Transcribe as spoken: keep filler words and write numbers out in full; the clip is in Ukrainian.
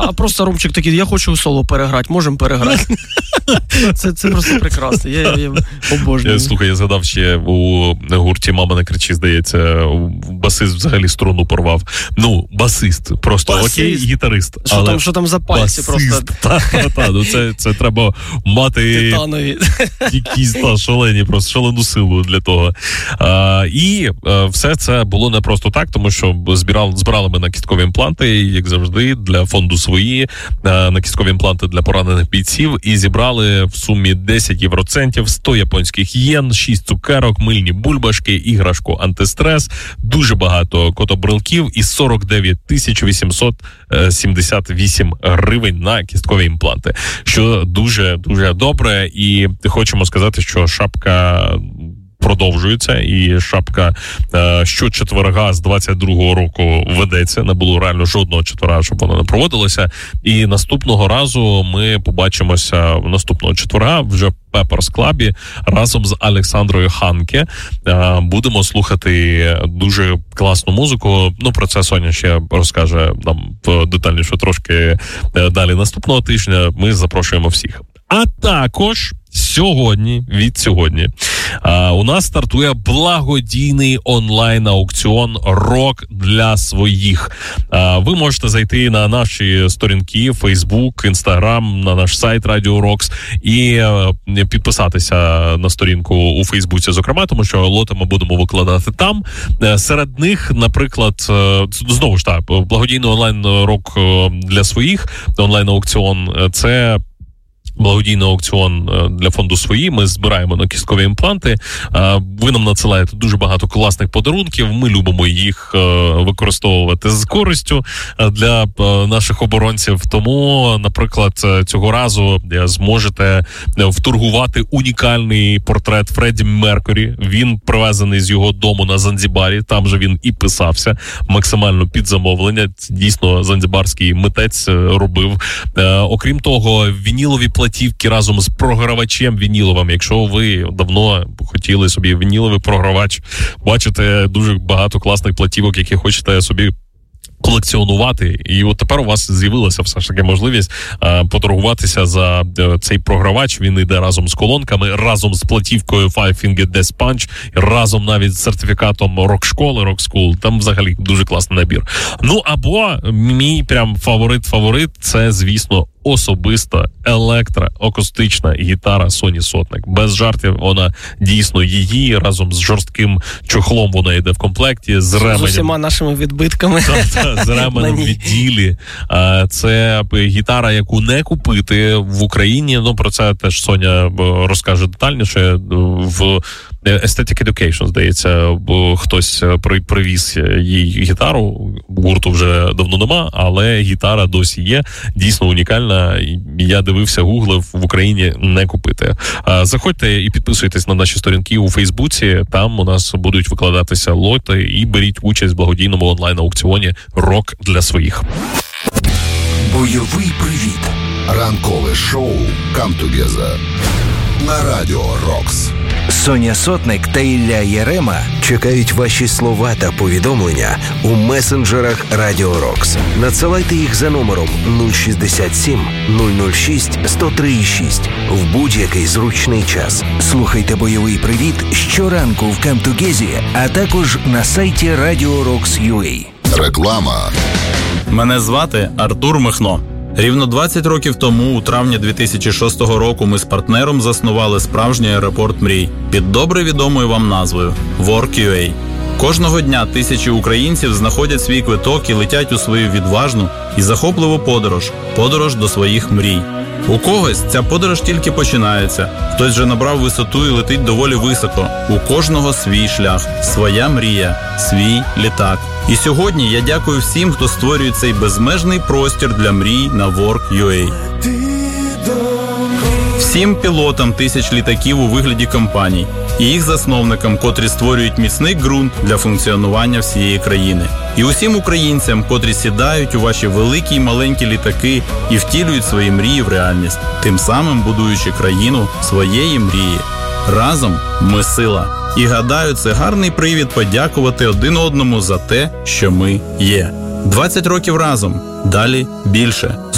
а просто Ромчик такий, я хочу соло переграти, можемо переграти. Це, це просто прекрасно, я, я обожнюю. Слухай, я згадав ще у гурті «Мама не кричи», здається, басист взагалі струну порвав. Ну, басист, просто басист. Окей, гітарист. Що, але там, що там за пальці басист. Просто? Так, та, та, ну це, це треба мати титанові. Якісь та, шалені, просто шалену силу для того. А, і а, все це було не просто так, тому що збирали, збирали ми на кісткові імпланти, як завжди, для фонду «Свої», а, на кісткові імпланти для поранених бійців, і зібрали в сумі десять євроцентів, сто японських єн, шість цукерок, мильні бульбашки, іграшку антистрес, дуже багато котобрелків і сорок дев'ять тисяч вісімсот сімдесят вісім гривень на кісткові імпланти, що дуже-дуже добре. І хочемо сказати, що шапка продовжується, і шапка е, щочетверга з двадцять другого року ведеться. Не було реально жодного четверга, щоб вона не проводилася. І наступного разу ми побачимося наступного четверга вже в Pepper's Club разом з Олександрою Ханке. Е, будемо слухати дуже класну музику. Ну, про це Соня ще розкаже нам детальніше трошки далі наступного тижня. Ми запрошуємо всіх. А також сьогодні, від сьогодні, а, у нас стартує благодійний онлайн-аукціон «Рок для своїх». А, ви можете зайти на наші сторінки Facebook, Instagram, на наш сайт Radio Rocks і а, підписатися на сторінку у Фейсбуці, зокрема, тому що лоти ми будемо викладати там. А, серед них, наприклад, знову ж так, благодійний онлайн-рок для своїх, онлайн-аукціон, це благодійний аукціон для фонду «Свої». Ми збираємо на кісткові імпланти. Ви нам надсилаєте дуже багато класних подарунків. Ми любимо їх використовувати з користю для наших оборонців. Тому, наприклад, цього разу зможете вторгувати унікальний портрет Фредді Меркурі. Він привезений з його дому на Занзібарі. Там же він і писався максимально під замовлення. Дійсно, занзібарський митець робив. Окрім того, вінілові платівки разом з програвачем вініловим. Якщо ви давно хотіли собі вініловий програвач, бачите дуже багато класних платівок, які хочете собі колекціонувати, і от тепер у вас з'явилася все ж таки можливість е, поторгуватися за е, цей програвач. Він йде разом з колонками, разом з платівкою Five Finger Death Punch, разом навіть з сертифікатом рок-школи, Rock School. Там взагалі дуже класний набір. Ну, або мій прям фаворит-фаворит – це, звісно, особиста електроакустична гітара Sony Сотник. Без жартів, вона дійсно її, разом з жорстким чохлом вона йде в комплекті, з ременем. З усіма нашими відбитками. Та, та, з ременем відділі. Це гітара, яку не купити в Україні. Ну, про це теж Соня розкаже детальніше. В Aesthetic Education, здається, бо хтось привіз їй гітару. Гурту вже давно нема, але гітара досі є. Дійсно унікальна. Я дивився, гуглив, в Україні не купити. Заходьте і підписуйтесь на наші сторінки у Фейсбуці. Там у нас будуть викладатися лоти, і беріть участь в благодійному онлайн-аукціоні «Рок для своїх». Бойовий привіт. Ранкове шоу «Come Together» на Радіо Рокс. Соня Сотник та Ілля Єрема чекають ваші слова та повідомлення у месенджерах Радіо Рокс. Надсилайте їх за номером нуль шістдесят сім нуль нуль шість сто три шість в будь-який зручний час. Слухайте «Бойовий привіт» щоранку в Come Together, а також на сайті Radio Rocks ю а. Реклама. Мене звати Артур Михно. Рівно двадцять років тому, у травні дві тисячі шостого року, ми з партнером заснували справжній аеропорт мрій під добре відомою вам назвою Work.ua. Кожного дня тисячі українців знаходять свій квиток і летять у свою відважну і захопливу подорож – подорож до своїх мрій. У когось ця подорож тільки починається, хтось вже набрав висоту і летить доволі високо. У кожного свій шлях, своя мрія, свій літак. І сьогодні я дякую всім, хто створює цей безмежний простір для мрій на Work.ua. Всім пілотам тисяч літаків у вигляді компаній і їх засновникам, котрі створюють міцний ґрунт для функціонування всієї країни. І усім українцям, котрі сідають у ваші великі й маленькі літаки і втілюють свої мрії в реальність, тим самим будуючи країну своєї мрії. Разом ми сила. І гадаю, це гарний привід подякувати один одному за те, що ми є. двадцять років разом. Далі більше.